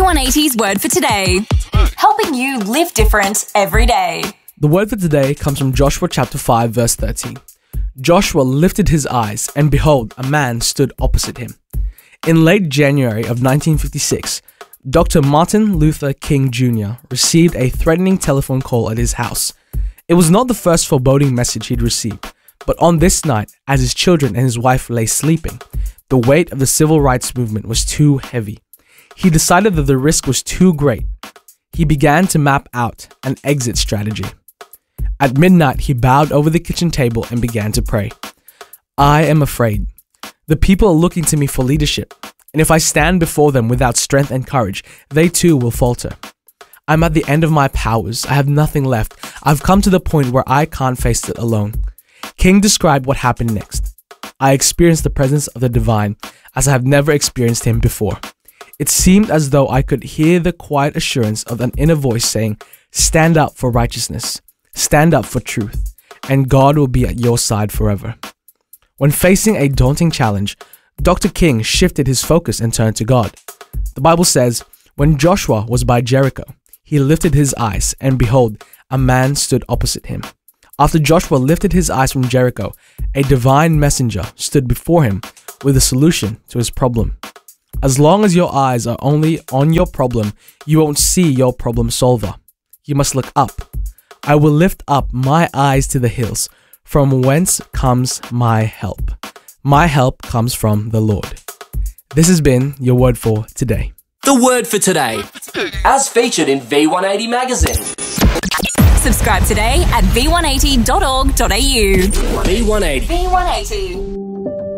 V180's word for today, helping you live different every day. The word for today comes from Joshua chapter 5 verse 13. Joshua lifted his eyes, and behold, a man stood opposite him. In late January of 1956, Dr. Martin Luther King Jr. received a threatening telephone call at his house. It was not the first foreboding message he'd received, but on this night, as his children and his wife lay sleeping, the weight of the civil rights movement was too heavy. He decided that the risk was too great. He began to map out an exit strategy. At midnight, he bowed over the kitchen table and began to pray. I am afraid. The people are looking to me for leadership, and if I stand before them without strength and courage, they too will falter. I'm at the end of my powers. I have nothing left. I've come to the point where I can't face it alone. King described what happened next. I experienced the presence of the divine as I have never experienced him before. It seemed as though I could hear the quiet assurance of an inner voice saying, stand up for righteousness, stand up for truth, and God will be at your side forever. When facing a daunting challenge, Dr. King shifted his focus and turned to God. The Bible says, when Joshua was by Jericho, he lifted his eyes, and behold, a man stood opposite him. After Joshua lifted his eyes from Jericho, a divine messenger stood before him with a solution to his problem. As long as your eyes are only on your problem, you won't see your problem solver. You must look up. I will lift up my eyes to the hills, from whence comes my help. My help comes from the Lord. This has been your word for today. The word for today, as featured in V180 magazine. Subscribe today at v180.org.au. V180. V180.